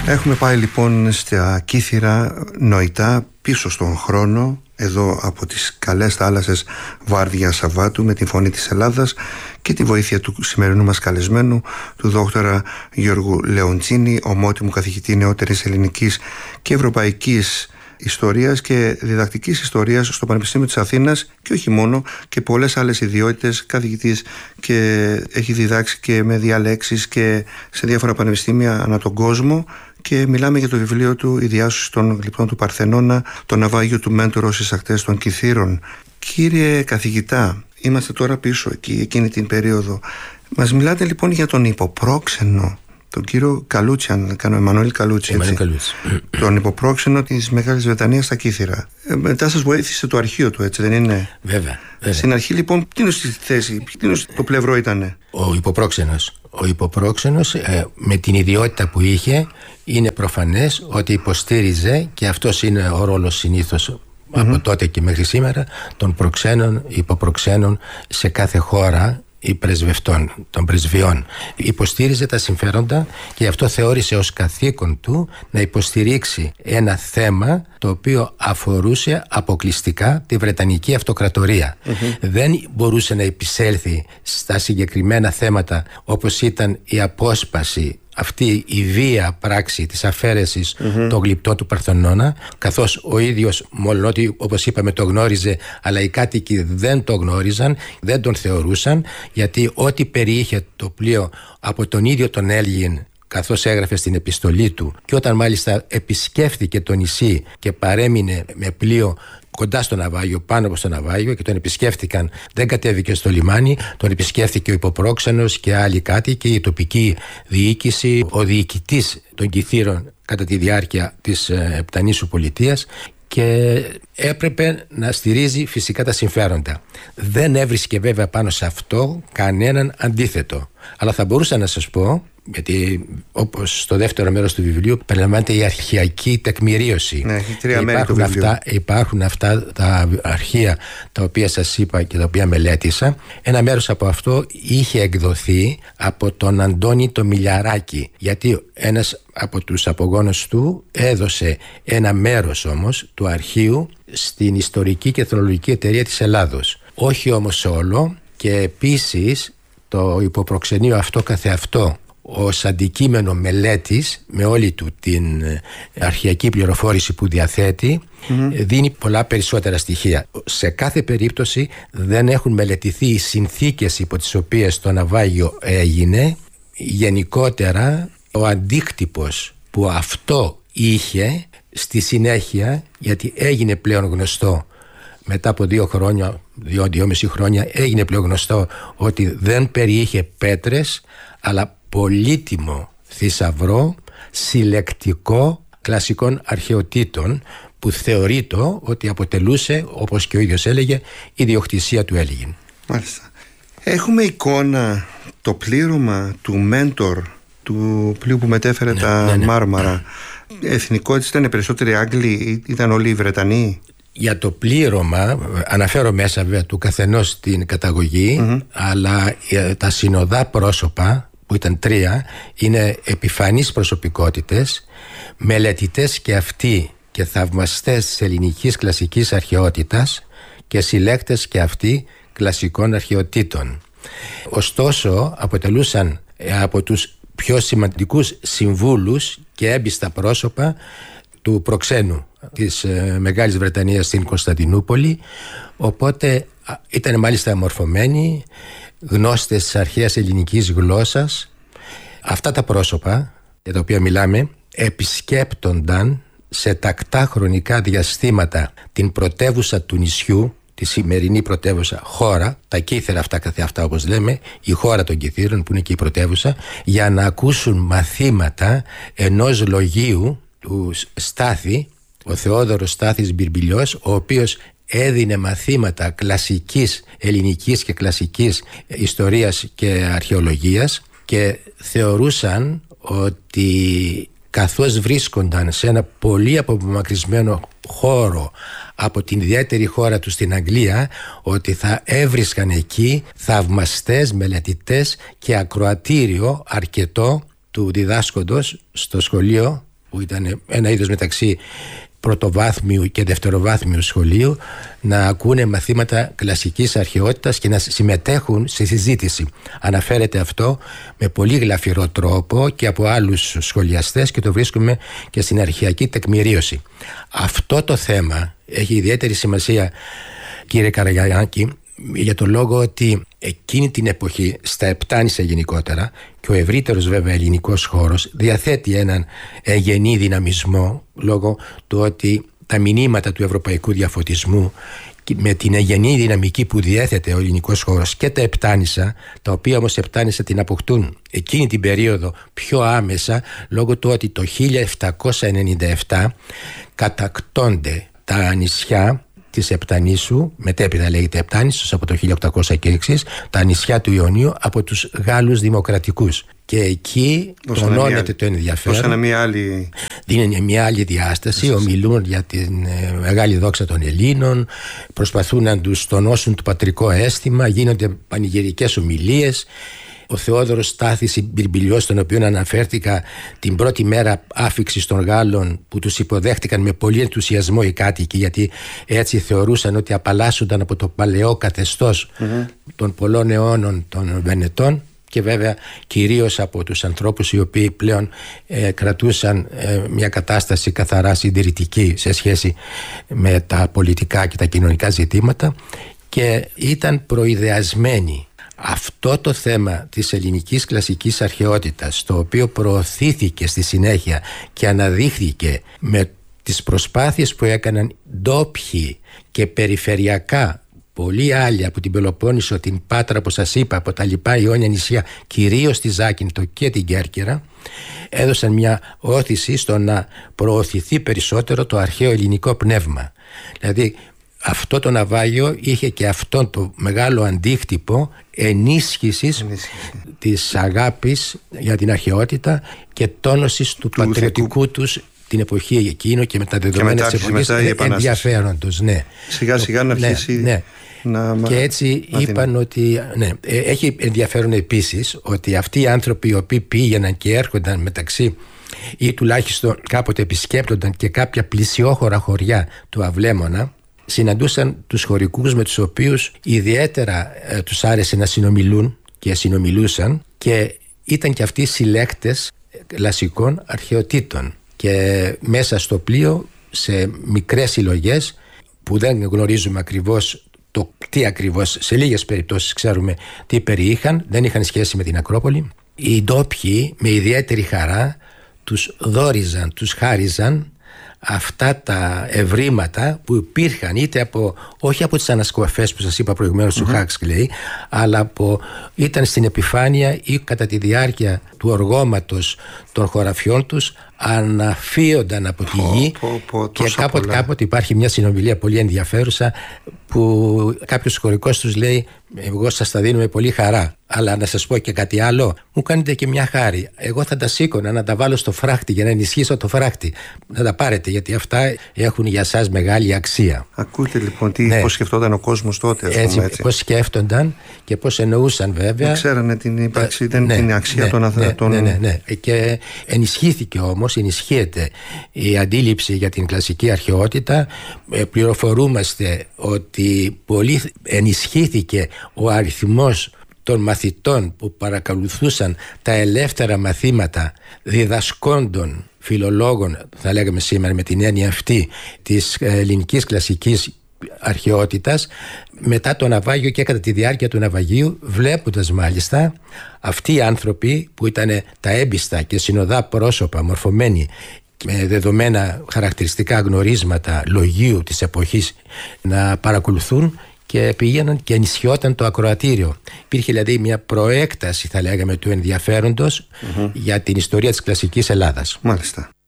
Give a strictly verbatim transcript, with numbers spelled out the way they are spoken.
Έχουμε πάει λοιπόν στα Κύθυρα νοητά πίσω στον χρόνο, εδώ από τις καλές θάλασσες Βάρδια Σαββάτου, με τη Φωνή της Ελλάδας και τη βοήθεια του σημερινού μας καλεσμένου, του δόκτωρα Γιώργου Λεοντσίνη, ομότιμου καθηγητή νεότερης ελληνικής και ευρωπαϊκής ιστορίας και διδακτικής ιστορίας στο Πανεπιστήμιο της Αθήνας, και όχι μόνο, και πολλές άλλες ιδιότητες, καθηγητής, και έχει διδάξει και με διαλέξεις και σε διάφορα πανεπιστήμια ανά τον κόσμο. Και μιλάμε για το βιβλίο του «Η διάσωση των γλυπτών του Παρθενώνα, το ναυάγιο του Μέντορο στις ακτές των Κυθύρων». Κύριε καθηγητά, είμαστε τώρα πίσω εκεί, εκείνη την περίοδο. Μας μιλάτε λοιπόν για τον υποπρόξενο, τον κύριο Καλούτσι, αν κάνω, Εμμανουήλ Καλούτσι, έτσι, τον υποπρόξενο της Μεγάλης Βρετανίας στα Κύθυρα. Ε, μετά σας βοήθησε το αρχείο του, έτσι δεν είναι? Βέβαια, βέβαια. Στην αρχή λοιπόν, τι είναι στη θέση, τι είναι το πλευρό ήτανε? Ο υποπρόξενος. Ο υποπρόξενος ε, με την ιδιότητα που είχε, είναι προφανές ότι υποστήριζε, και αυτός είναι ο ρόλος συνήθως mm-hmm. από τότε και μέχρι σήμερα, των προξένων, υποπροξένων σε κάθε χώρα ή πρεσβευτών, των πρεσβειών. Υποστήριζε τα συμφέροντα και γι' αυτό θεώρησε ως καθήκον του να υποστηρίξει ένα θέμα το οποίο αφορούσε αποκλειστικά τη Βρετανική Αυτοκρατορία. Mm-hmm. Δεν μπορούσε να επισέλθει στα συγκεκριμένα θέματα όπως ήταν η απόσπαση, αυτή η βία πράξη της αφαίρεσης mm-hmm. των γλυπτών του Παρθενώνα, καθώς ο ίδιος, μόλον ότι όπως είπαμε το γνώριζε, αλλά οι κάτοικοι δεν το γνώριζαν, δεν τον θεωρούσαν, γιατί ό,τι περιείχε το πλοίο από τον ίδιο τον Έλγιν, καθώς έγραφε στην επιστολή του, και όταν μάλιστα επισκέφθηκε το νησί και παρέμεινε με πλοίο κοντά στο ναυάγιο, πάνω από στο ναυάγιο, και τον επισκέφτηκαν, δεν κατέβηκε στο λιμάνι, τον επισκέφθηκε ο υποπρόξενος και άλλοι κάτοικοι, η τοπική διοίκηση, ο διοικητής των Κυθύρων κατά τη διάρκεια της Επτανήσου πολιτείας, και έπρεπε να στηρίζει φυσικά τα συμφέροντα. Δεν έβρισκε βέβαια πάνω σε αυτό κανέναν αντίθετο. Αλλά θα μπορούσα να σας πω, γιατί όπως στο δεύτερο μέρος του βιβλίου περιλαμβάνεται η αρχαιακή τεκμηρίωση. Ναι, έχει τρία μέρη το βιβλίο. Αυτά, υπάρχουν αυτά τα αρχεία τα οποία σας είπα και τα οποία μελέτησα. Ένα μέρος από αυτό είχε εκδοθεί από τον Αντώνη το Μιλιαράκη, γιατί ένας από τους απογόνους του έδωσε ένα μέρος όμως του αρχείου στην Ιστορική και Εθνολογική Εταιρεία της Ελλάδος. Όχι όμως όλο, και επίσης το υποπροξενείο αυτό καθεαυτό ως αντικείμενο μελέτης, με όλη του την αρχαιακή πληροφόρηση που διαθέτει, mm-hmm. δίνει πολλά περισσότερα στοιχεία. Σε κάθε περίπτωση δεν έχουν μελετηθεί οι συνθήκες υπό τις οποίες το ναυάγιο έγινε, γενικότερα ο αντίκτυπος που αυτό είχε στη συνέχεια, γιατί έγινε πλέον γνωστό μετά από δύο χρόνια, δύο, δυόμιση χρόνια, έγινε πλέον γνωστό ότι δεν περιείχε πέτρες, αλλά πολύτιμο θησαυρό συλλεκτικό κλασικών αρχαιοτήτων, που θεωρείται ότι αποτελούσε, όπως και ο ίδιος έλεγε, ιδιοκτησία του Έλγιν. Μάλιστα. Έχουμε εικόνα το πλήρωμα του Μέντορ, του πλοίου που μετέφερε ναι, τα ναι, ναι. Μάρμαρα. Εθνικότητες ήταν περισσότεροι Άγγλοι, ήταν όλοι οι Βρετανοί? Για το πλήρωμα αναφέρω μέσα βέβαια του καθενός την καταγωγή, mm-hmm. αλλά τα συνοδά πρόσωπα, που ήταν τρία, είναι επιφανείς προσωπικότητες, μελετητές και αυτοί και θαυμαστές της ελληνικής κλασικής αρχαιότητας και συλλέκτες και αυτοί κλασικών αρχαιοτήτων. Ωστόσο αποτελούσαν από τους πιο σημαντικούς συμβούλους και έμπιστα πρόσωπα του προξένου της Μεγάλης Βρετανίας στην Κωνσταντινούπολη, οπότε ήταν μάλιστα μορφωμένοι, γνώστες της αρχαίας ελληνικής γλώσσας. Αυτά τα πρόσωπα για τα οποία μιλάμε επισκέπτονταν σε τακτά χρονικά διαστήματα την πρωτεύουσα του νησιού, τη σημερινή πρωτεύουσα χώρα, τα Κύθυρα αυτά καθεαυτά όπως λέμε, η χώρα των Κυθύρων που είναι και η πρωτεύουσα, για να ακούσουν μαθήματα ενός λογίου του Στάθη, ο Θεόδωρος Στάθης Μπυρμπιλιός, ο οποίος έδινε μαθήματα κλασικής ελληνικής και κλασικής ιστορίας και αρχαιολογίας, και θεωρούσαν ότι καθώς βρίσκονταν σε ένα πολύ απομακρυσμένο χώρο από την ιδιαίτερη χώρα του στην Αγγλία, ότι θα έβρισκαν εκεί θαυμαστές, μελετητές και ακροατήριο αρκετό του διδάσκοντος στο σχολείο που ήταν ένα είδος μεταξύ πρωτοβάθμιου και δευτεροβάθμιου σχολείου, να ακούνε μαθήματα κλασικής αρχαιότητας και να συμμετέχουν στη συζήτηση. Αναφέρεται αυτό με πολύ γλαφυρό τρόπο και από άλλους σχολιαστές και το βρίσκουμε και στην αρχαιακή τεκμηρίωση. Αυτό το θέμα έχει ιδιαίτερη σημασία, κύριε Καραγιαννάκη, για τον λόγο ότι εκείνη την εποχή στα Επτάνησα γενικότερα και ο ευρύτερος βέβαια ελληνικός χώρος διαθέτει έναν εγγενή δυναμισμό λόγω του ότι τα μηνύματα του ευρωπαϊκού διαφωτισμού με την εγγενή δυναμική που διέθετε ο ελληνικός χώρος και τα Επτάνησα, τα οποία όμως Επτάνησα την αποκτούν εκείνη την περίοδο πιο άμεσα λόγω του ότι το χίλια επτακόσια ενενήντα επτά κατακτώνται τα νησιά της Επτανήσου, μετέπειτα λέγεται Επτάνησος από το χίλια οκτακόσια και εξής, τα νησιά του Ιωνίου από τους Γάλλους Δημοκρατικούς. Και εκεί τονώνεται το ενδιαφέρον. Δώσανε μια άλλη... Δίνει μια άλλη διάσταση, ομιλούν για την ε, μεγάλη δόξα των Ελλήνων, προσπαθούν να τους τονώσουν το πατρικό αίσθημα, γίνονται πανηγυρικές ομιλίες. Ο Θεόδωρος Στάθης Μπυρμπιλιός, τον οποίο αναφέρθηκα, την πρώτη μέρα άφιξης των Γάλλων που τους υποδέχτηκαν με πολύ ενθουσιασμό οι κάτοικοι, γιατί έτσι θεωρούσαν ότι απαλλάσσονταν από το παλαιό καθεστώς mm-hmm. των πολλών αιώνων των Βενετών, και βέβαια κυρίως από τους ανθρώπους οι οποίοι πλέον ε, κρατούσαν ε, μια κατάσταση καθαρά συντηρητική σε σχέση με τα πολιτικά και τα κοινωνικά ζητήματα, και ήταν προειδεασμένοι. Αυτό το θέμα της ελληνικής κλασικής αρχαιότητας, το οποίο προωθήθηκε στη συνέχεια και αναδείχθηκε με τις προσπάθειες που έκαναν ντόπιοι και περιφερειακά πολλοί άλλοι από την Πελοπόννησο, την Πάτρα, όπως σας είπα, από τα λοιπά Ιόνια νησιά, κυρίως τη Ζάκυνθο και την Κέρκυρα, έδωσαν μια όθηση στο να προωθηθεί περισσότερο το αρχαίο ελληνικό πνεύμα. Δηλαδή αυτό το ναυάγιο είχε και αυτόν το μεγάλο αντίκτυπο ενίσχυσης Ενίσχυση. της αγάπης για την αρχαιότητα και τόνωσης του, του πατριωτικού θεκού. τους την εποχή εκείνο και με τα δεδομένα της εποχής ενδιαφέροντος. Ναι. Σιγά σιγά να αρχίσει ναι, ναι. να... Και έτσι να είπαν ότι ναι, έχει ενδιαφέρον επίσης ότι αυτοί οι άνθρωποι οι οποίοι πήγαιναν και έρχονταν μεταξύ ή τουλάχιστον κάποτε επισκέπτονταν και κάποια πλησιόχωρα χωριά του Αυλέμωνα, συναντούσαν τους χωρικούς με τους οποίους ιδιαίτερα ε, τους άρεσε να συνομιλούν και συνομιλούσαν, και ήταν και αυτοί συλλέκτες κλασικών αρχαιοτήτων, και μέσα στο πλοίο σε μικρές συλλογές που δεν γνωρίζουμε ακριβώς το τι ακριβώς, σε λίγες περιπτώσεις ξέρουμε τι περιείχαν, δεν είχαν σχέση με την Ακρόπολη, οι ντόπιοι με ιδιαίτερη χαρά τους δόριζαν, τους χάριζαν αυτά τα ευρήματα που υπήρχαν είτε από, όχι από τις ανασκοφές που σας είπα προηγουμένως mm-hmm. του Huxley, αλλά από, ήταν στην επιφάνεια ή κατά τη διάρκεια του οργώματος των χωραφιών τους, αναφύονταν από τη γη. Oh, oh, oh, και κάποτε, κάποτε υπάρχει μια συνομιλία πολύ ενδιαφέρουσα που κάποιος χωρικός τους λέει: εγώ σας τα δίνω με πολύ χαρά, αλλά να σας πω και κάτι άλλο, μου κάνετε και μια χάρη, εγώ θα τα σήκωνα να τα βάλω στο φράχτη για να ενισχύσω το φράχτη, να τα πάρετε, γιατί αυτά έχουν για σας μεγάλη αξία. Ακούτε λοιπόν τι, ναι. πώς σκεφτόταν ο κόσμος τότε, ας έτσι, πούμε, έτσι. Πώς σκέφτονταν και πώς εννοούσαν βέβαια. Δεν ξέρανε την ύπαρξη, δεν ναι, την αξία ναι, των αθλητών. Ναι, ναι, ναι, ναι. Και ενισχύθηκε όμως, ενισχύεται η αντίληψη για την κλασική αρχαιότητα. Πληροφορούμαστε ότι πολύ ενισχύθηκε ο αριθμός των μαθητών που παρακολουθούσαν τα ελεύθερα μαθήματα διδασκόντων φιλολόγων, θα λέγαμε σήμερα με την έννοια αυτή της ελληνικής κλασικής αρχαιότητας, μετά το ναυάγιο και κατά τη διάρκεια του ναυαγίου, βλέποντας μάλιστα αυτοί οι άνθρωποι που ήταν τα έμπιστα και συνοδά πρόσωπα μορφωμένοι με δεδομένα χαρακτηριστικά γνωρίσματα λογίου της εποχής να παρακολουθούν, και πήγαιναν και ενισχυόταν το ακροατήριο. Υπήρχε δηλαδή μια προέκταση, θα λέγαμε, του ενδιαφέροντος mm-hmm. για την ιστορία της κλασικής Ελλάδας. Μάλιστα.